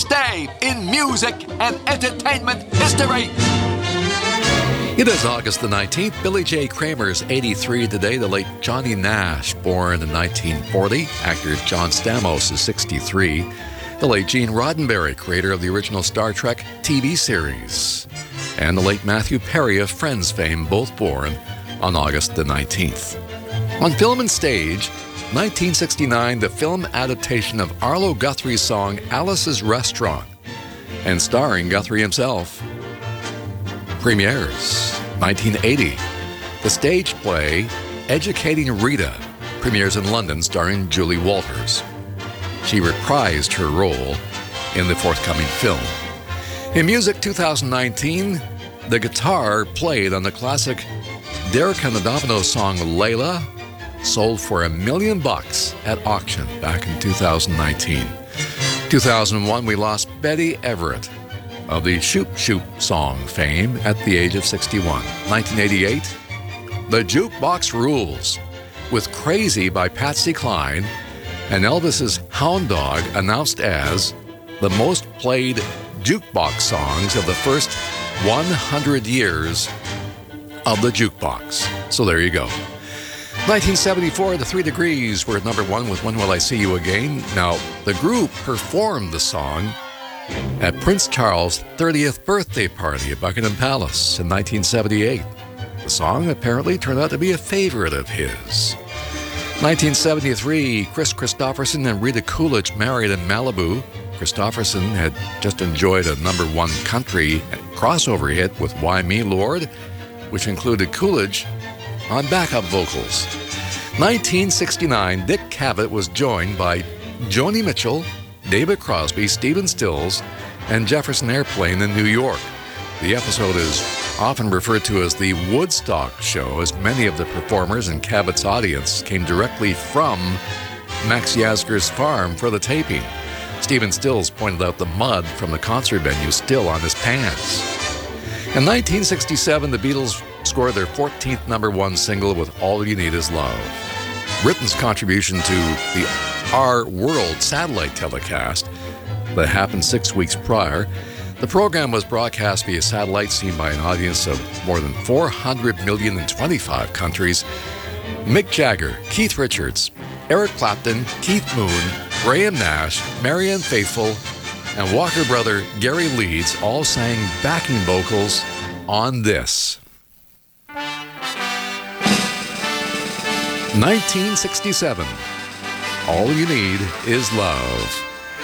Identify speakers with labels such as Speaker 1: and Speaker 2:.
Speaker 1: biggest day in music and entertainment history.
Speaker 2: It is August the 19th. Billy J. Kramer's 83 today. The late Johnny Nash, born in 1940. Actor John Stamos is 63. The late Gene Roddenberry, creator of the original Star Trek TV series. And the late Matthew Perry of Friends fame, both born on August the 19th. On film and stage, 1969, the film adaptation of Arlo Guthrie's song Alice's Restaurant, and starring Guthrie himself, premieres. 1980, the stage play Educating Rita premieres in London, starring Julie Walters. She reprised her role in the forthcoming film. In music, 2019, the guitar played on the classic Derek and the Dominos song Layla sold for $1 million at auction back in 2019. 2001, we lost Betty Everett of the Shoop Shoop song fame at the age of 61. 1988, The Jukebox Rules with Crazy by Patsy Cline and Elvis's Hound Dog announced as the most played jukebox songs of the first 100 years of the jukebox. So there you go. 1974, the 3 Degrees were at number 1 with When Will I See You Again. Now, the group performed the song at Prince Charles' 30th birthday party at Buckingham Palace in 1978. The song apparently turned out to be a favorite of his. 1973, Kris Kristofferson and Rita Coolidge married in Malibu. Kristofferson had just enjoyed a number 1 country crossover hit with Why Me Lord, which included Coolidge on backup vocals. 1969, Dick Cavett was joined by Joni Mitchell, David Crosby, Stephen Stills, and Jefferson Airplane in New York. The episode is often referred to as the Woodstock Show, as many of the performers and Cavett's audience came directly from Max Yasgur's farm for the taping. Stephen Stills pointed out the mud from the concert venue still on his pants. In 1967, the Beatles scored their 14th number 1 single with All You Need Is Love. Britain's contribution to the Our World satellite telecast that happened 6 weeks prior. The program was broadcast via satellite, seen by an audience of more than 400 million in 25 countries. Mick Jagger, Keith Richards, Eric Clapton, Keith Moon, Graham Nash, Marianne Faithfull, and Walker brother Gary Leeds all sang backing vocals on this. 1967, All You Need Is Love.